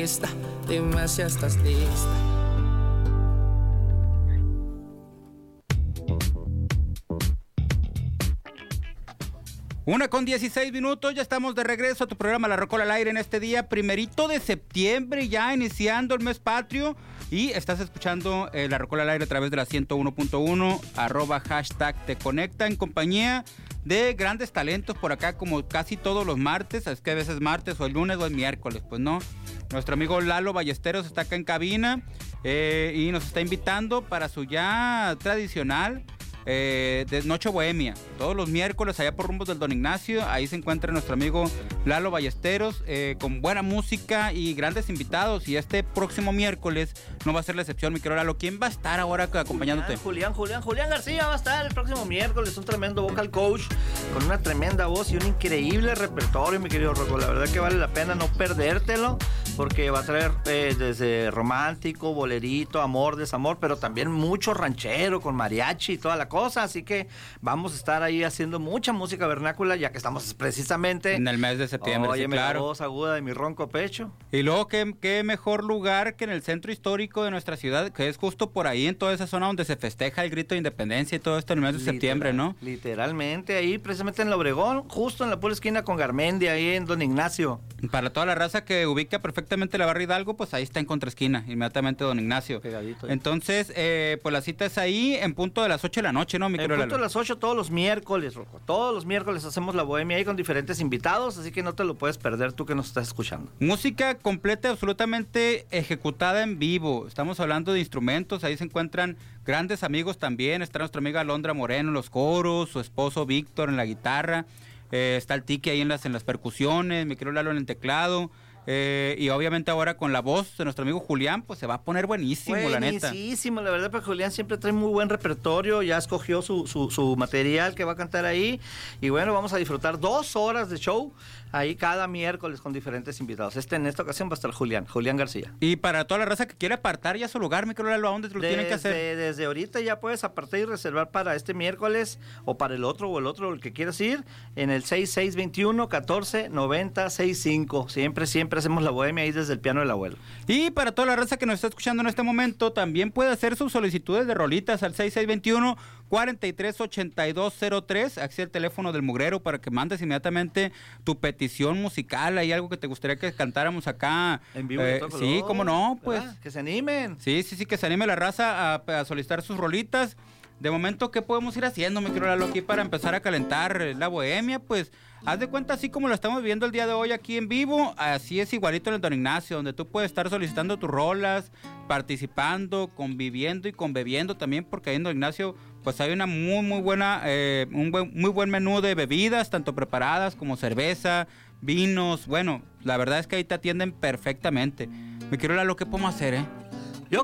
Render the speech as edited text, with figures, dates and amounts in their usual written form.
Dime si estás lista. Una con 16 minutos, ya estamos de regreso a tu programa La Rocola al Aire en este día, 1 de septiembre, ya iniciando el mes patrio, y estás escuchando La Rocola al Aire a través de la 101.1, #hashtag te conecta, en compañía de grandes talentos por acá, como casi todos los martes. Es que a veces martes o el lunes o el miércoles, pues no. Nuestro amigo Lalo Ballesteros está acá en cabina y nos está invitando para su ya tradicional de Noche Bohemia, todos los miércoles allá por rumbos del Don Ignacio. Ahí se encuentra nuestro amigo Lalo Ballesteros con buena música y grandes invitados, y este próximo miércoles no va a ser la excepción, mi querido Lalo. ¿Quién va a estar ahora acompañándote? Julián García va a estar el próximo miércoles, un tremendo vocal coach con una tremenda voz y un increíble repertorio, mi querido Rocco. La verdad que vale la pena no perdértelo, porque va a traer desde romántico, bolerito, amor, desamor, pero también mucho ranchero con mariachi y toda la cosa. Así que vamos a estar ahí haciendo mucha música vernácula, ya que estamos precisamente en el mes de septiembre. Óyeme, sí, claro. La voz aguda de mi ronco pecho. Y luego qué mejor lugar que en el centro histórico de nuestra ciudad, que es justo por ahí, en toda esa zona donde se festeja el grito de independencia y todo esto en el mes de septiembre, ¿no? Literalmente ahí, precisamente en la Obregón, justo en la pura esquina con Garmendia, ahí en Don Ignacio. Para toda la raza que ubica perfectamente la barrio Hidalgo, pues ahí está en contraesquina, inmediatamente Don Ignacio. Pegadito. Entonces, pues la cita es ahí en punto de las 8 de la noche, ¿no, mi querido Lalo? En punto de las 8 todos los miércoles, Rocco. Todos los miércoles hacemos la bohemia ahí con diferentes invitados, así que no te lo puedes perder tú que nos estás escuchando. Música completa, absolutamente ejecutada en vivo. Estamos hablando de instrumentos, ahí se encuentran grandes amigos también. Está nuestra amiga Alondra Moreno en los coros, su esposo Víctor en la guitarra. Está el Tiki ahí en las percusiones, mi querido Lalo en el teclado. Y obviamente ahora con la voz de nuestro amigo Julián, pues se va a poner buenísimo, la neta. Buenísimo, la verdad, porque Julián siempre trae muy buen repertorio, ya escogió su material que va a cantar ahí, y bueno, vamos a disfrutar 2 horas de show ahí cada miércoles con diferentes invitados. En esta ocasión va a estar Julián García. Y para toda la raza que quiere apartar ya su lugar, mi querido Lalo, ¿a dónde te lo tienen que hacer? Desde ahorita ya puedes apartar y reservar para este miércoles, o para el otro, el que quieras ir, en el 6621-149065. Siempre hacemos la bohemia ahí desde el piano del abuelo. Y para toda la raza que nos está escuchando en este momento, también puede hacer sus solicitudes de rolitas al 6621-438203, aquí el teléfono del Mugrero, para que mandes inmediatamente tu petición musical. Hay algo que te gustaría que cantáramos acá en vivo, sí, cómo no, pues que se animen. Sí, que se anime la raza a solicitar sus rolitas. De momento, ¿qué podemos ir haciendo, mi querido Lalo, aquí para empezar a calentar la bohemia? Pues haz de cuenta, así como lo estamos viendo el día de hoy aquí en vivo, así es igualito en el Don Ignacio, donde tú puedes estar solicitando tus rolas, participando, conviviendo y conbebiendo también, porque ahí en Don Ignacio pues hay una muy buena, muy buen menú de bebidas, tanto preparadas como cerveza, vinos. Bueno, la verdad es que ahí te atienden perfectamente. Mi querido Lalo, ¿qué podemos hacer,